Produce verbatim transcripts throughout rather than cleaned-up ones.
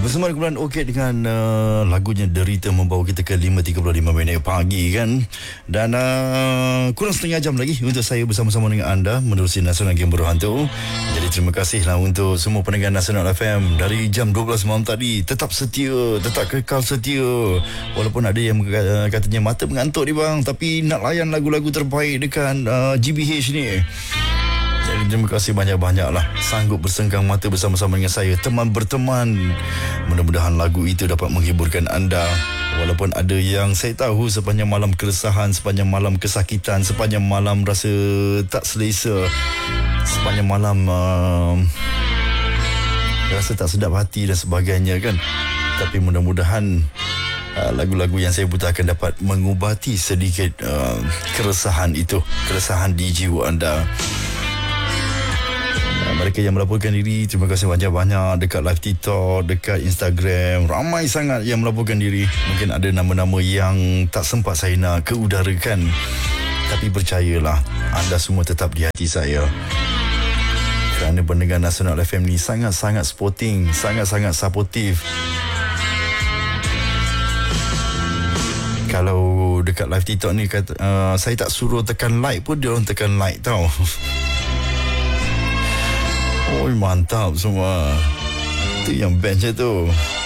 bersama kumpulan Okey dengan uh, lagunya Derita membawa kita ke lima tiga puluh lima minit pagi kan. Dan uh, kurang setengah jam lagi untuk saya bersama-sama dengan anda menerusi Nasional Game Berhantu. Jadi terima kasihlah untuk semua pendengar Nasional F M dari jam dua belas malam tadi. Tetap setia, tetap kekal setia. Walaupun ada yang uh, katanya mata mengantuk ni bang, tapi nak layan lagu-lagu terbaik dekat uh, G B H ni. Jadi terima kasih banyak-banyak lah sanggup bersenggang mata bersama-sama dengan saya, teman berteman. Mudah-mudahan lagu itu dapat menghiburkan anda. Walaupun ada yang saya tahu sepanjang malam keresahan, sepanjang malam kesakitan, sepanjang malam rasa tak selesa, sepanjang malam uh, rasa tak sedap hati dan sebagainya kan. Tapi mudah-mudahan uh, lagu-lagu yang saya putarkan dapat mengubati sedikit uh, keresahan itu, keresahan di jiwa anda. Mereka yang melaporkan diri, terima kasih banyak-banyak dekat live TikTok, dekat Instagram. Ramai sangat yang melaporkan diri. Mungkin ada nama-nama yang tak sempat saya nak keudarakan, tapi percayalah, anda semua tetap di hati saya. Kerana pendengar Nasional F M ni sangat-sangat supporting, sangat-sangat supportive. Kalau dekat live TikTok ni kata, uh, saya tak suruh tekan like pun, dia orang tekan like tau. Oh, mantap semua. Itu yang best tu.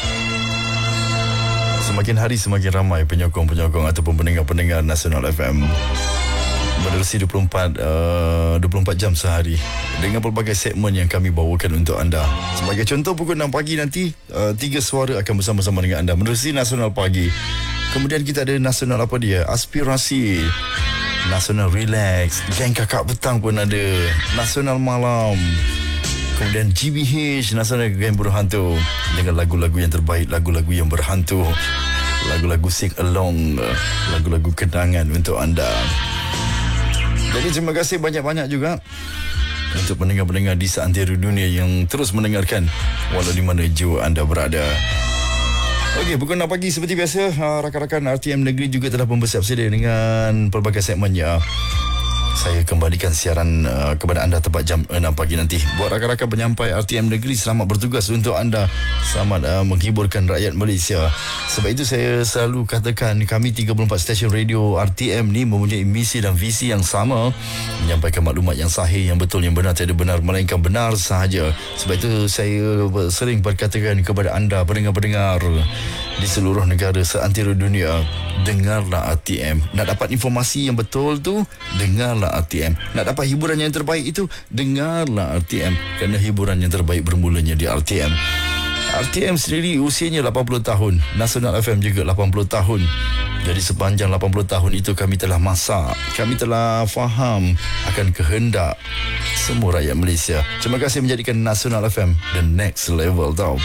Semakin hari semakin ramai penyokong-penyokong ataupun pendengar-pendengar Nasional F M. Menerusi dua puluh empat, uh, dua puluh empat jam sehari dengan pelbagai segmen yang kami bawakan untuk anda. Sebagai contoh, pukul enam pagi nanti uh, tiga suara akan bersama-sama dengan anda menerusi Nasional Pagi. Kemudian kita ada Nasional apa dia? Aspirasi, Nasional Relax, Geng Kakak Petang pun ada, Nasional Malam. Kemudian G B H, Nasional Game Berhantu, dengan lagu-lagu yang terbaik, lagu-lagu yang berhantu, lagu-lagu sing along, lagu-lagu kenangan untuk anda. Jadi terima kasih banyak-banyak juga untuk pendengar-pendengar di seantero dunia yang terus mendengarkan walau di mana jua anda berada. Okey, pukul enam pagi seperti biasa, rakan-rakan R T M Negeri juga telah membersiap sedia dengan pelbagai segmennya. Saya kembalikan siaran uh, kepada anda tepat jam enam pagi nanti. Buat rakan-rakan penyampai R T M Negeri, selamat bertugas untuk anda. Selamat uh, menghiburkan rakyat Malaysia. Sebab itu saya selalu katakan, kami tiga puluh empat stesen radio R T M ni mempunyai misi dan visi yang sama, menyampaikan maklumat yang sahih, yang betul, yang benar, tiada benar melainkan benar sahaja. Sebab itu saya sering berkatakan kepada anda pendengar-pendengar di seluruh negara seantero dunia, dengarlah R T M. Nak dapat informasi yang betul tu, dengarlah R T M. Nak dapat hiburan yang terbaik itu, dengarlah R T M. Kerana hiburan yang terbaik bermulanya di R T M. R T M sendiri usianya lapan puluh tahun, Nasional F M juga lapan puluh tahun. Jadi sepanjang lapan puluh tahun itu kami telah masak, kami telah faham akan kehendak semua rakyat Malaysia. Terima kasih menjadikan Nasional F M the next level tau.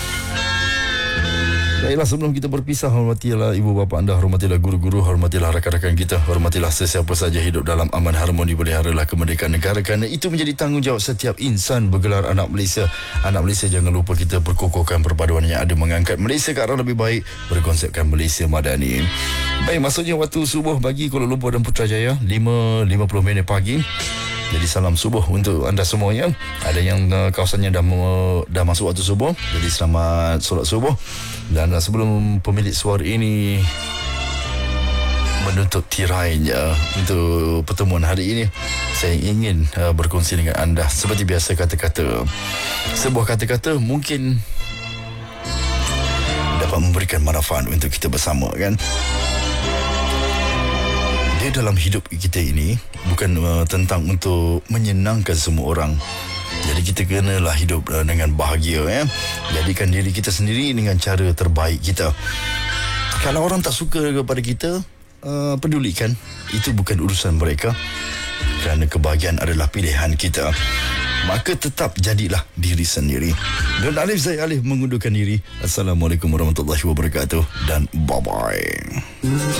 Baiklah, sebelum kita berpisah, hormatilah ibu bapa anda, hormatilah guru-guru, hormatilah rakan-rakan kita, hormatilah sesiapa saja hidup dalam aman harmoni, peliharalah kemerdekaan negara, kerana itu menjadi tanggungjawab setiap insan bergelar anak Malaysia. Anak Malaysia, jangan lupa kita berkukuhkan perpaduan yang ada, mengangkat Malaysia ke arah lebih baik, berkonsepkan Malaysia Madani. Baik, maksudnya waktu subuh bagi Kuala Lumpur dan Putrajaya, lima lima puluh minit pagi. Jadi salam subuh untuk anda semuanya. Ada yang uh, kawasannya dah uh, dah masuk waktu subuh, jadi selamat solat subuh. Dan uh, sebelum pemilik suara ini menutup tirainya untuk pertemuan hari ini, saya ingin uh, berkongsi dengan anda seperti biasa kata-kata. Sebuah kata-kata mungkin dapat memberikan manfaat untuk kita bersama kan. Dia dalam hidup kita ini bukan uh, tentang untuk menyenangkan semua orang. Jadi kita kenalah hidup uh, dengan bahagia ya. Jadikan diri kita sendiri dengan cara terbaik kita. Kalau orang tak suka kepada kita, uh, pedulikan. Itu bukan urusan mereka. Kerana kebahagiaan adalah pilihan kita. Maka tetap jadilah diri sendiri. Dan Alif, saya Alif mengundurkan diri. Assalamualaikum warahmatullahi wabarakatuh dan bye-bye.